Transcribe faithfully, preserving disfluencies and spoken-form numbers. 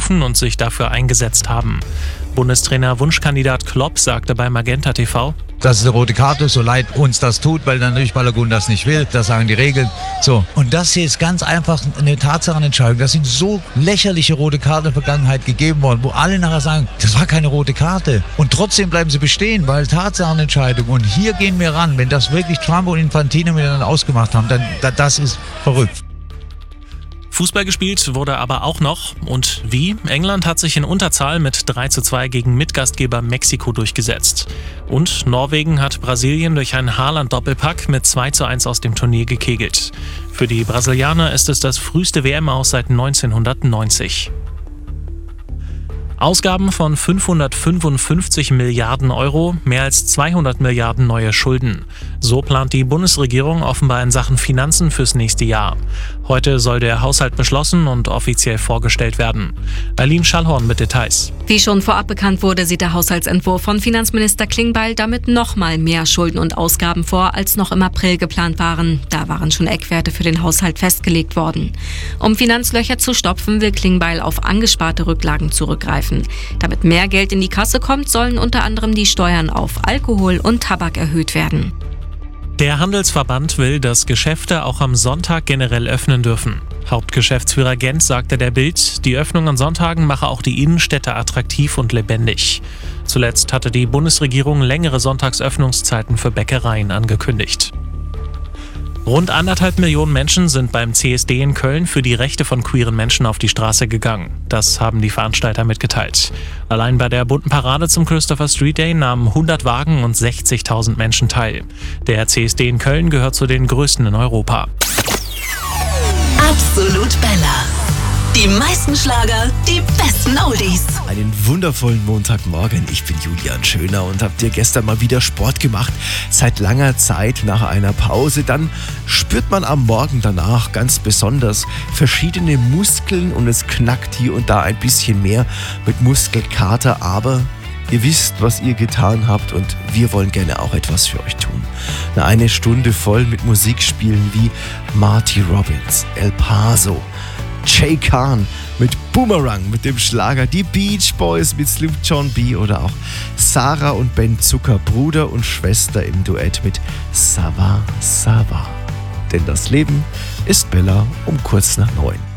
gerufen und sich dafür eingesetzt haben. Bundestrainer Wunschkandidat Klopp sagte bei Magenta T V: Das ist eine rote Karte, so leid uns das tut, weil dann natürlich Balogun das nicht will. Das sagen die Regeln. So. Und das hier ist ganz einfach eine Tatsachenentscheidung. Das sind so lächerliche rote Karten in der Vergangenheit gegeben worden, wo alle nachher sagen, das war keine rote Karte. Und trotzdem bleiben sie bestehen, weil Tatsachenentscheidung. Und hier gehen wir ran. Wenn das wirklich Trump und Infantino miteinander ausgemacht haben, dann das ist verrückt. Fußball gespielt wurde aber auch noch. Und wie? England hat sich in Unterzahl mit drei zu zwei gegen Mitgastgeber Mexiko durchgesetzt. Und Norwegen hat Brasilien durch einen Haaland-Doppelpack mit zwei zu eins aus dem Turnier gekegelt. Für die Brasilianer ist es das früheste W M-Aus seit neunzehnhundertneunzig. Ausgaben von fünfhundertfünfundfünfzig Milliarden Euro, mehr als zweihundert Milliarden neue Schulden. So plant die Bundesregierung offenbar in Sachen Finanzen fürs nächste Jahr. Heute soll der Haushalt beschlossen und offiziell vorgestellt werden. Aline Schallhorn mit Details. Wie schon vorab bekannt wurde, sieht der Haushaltsentwurf von Finanzminister Klingbeil damit nochmal mehr Schulden und Ausgaben vor, als noch im April geplant waren. Da waren schon Eckwerte für den Haushalt festgelegt worden. Um Finanzlöcher zu stopfen, will Klingbeil auf angesparte Rücklagen zurückgreifen. Damit mehr Geld in die Kasse kommt, sollen unter anderem die Steuern auf Alkohol und Tabak erhöht werden. Der Handelsverband will, dass Geschäfte auch am Sonntag generell öffnen dürfen. Hauptgeschäftsführer Gent sagte der Bild, die Öffnung an Sonntagen mache auch die Innenstädte attraktiv und lebendig. Zuletzt hatte die Bundesregierung längere Sonntagsöffnungszeiten für Bäckereien angekündigt. Rund anderthalb Millionen Menschen sind beim C S D in Köln für die Rechte von queeren Menschen auf die Straße gegangen. Das haben die Veranstalter mitgeteilt. Allein bei der bunten Parade zum Christopher Street Day nahmen hundert Wagen und sechzigtausend Menschen teil. Der C S D in Köln gehört zu den größten in Europa. Absolut Bella. Die meisten Schlager, die besten Oldies. Einen wundervollen Montagmorgen. Ich bin Julian Schöner und hab dir gestern mal wieder Sport gemacht. Seit langer Zeit nach einer Pause. Dann spürt man am Morgen danach ganz besonders verschiedene Muskeln und es knackt hier und da ein bisschen mehr mit Muskelkater. Aber ihr wisst, was ihr getan habt und wir wollen gerne auch etwas für euch tun. Eine Stunde voll mit Musik spielen wie Marty Robbins, El Paso, Jay Khan mit Boomerang, mit dem Schlager, die Beach Boys mit Slim John B oder auch Sarah und Ben Zucker, Bruder und Schwester im Duett mit Ça va, ça va. Denn das Leben ist Bella um kurz nach neun.